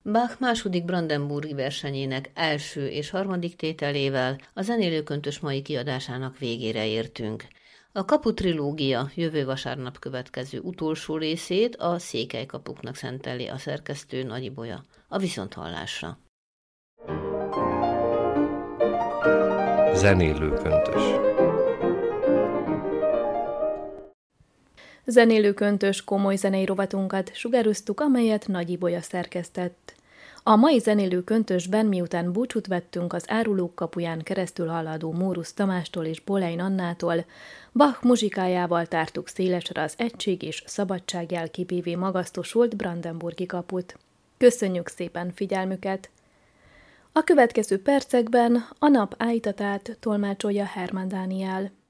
Bach második brandenburgi versenyének első és harmadik tételével a zenélőköntös mai kiadásának végére értünk. A Kapu trilógia jövő vasárnap következő utolsó részét a Székelykapuknak szenteli a szerkesztő Nagy Ibolya. A viszonthallásra. Zenélőköntös. Zenélőköntös komoly zenei rovatunkat sugároztuk, amelyet Nagy Ibolya szerkesztett. A mai zenélőköntösben, miután búcsút vettünk az Árulók kapuján keresztül haladó Mórusz Tamástól és Bolein Annától, Bach muzsikájával tártuk szélesre az egység és szabadság jelképévé magasztosult brandenburgi kaput. Köszönjük szépen figyelmüket! A következő percekben a nap ájtatát tolmácsolja Hermann Dániel.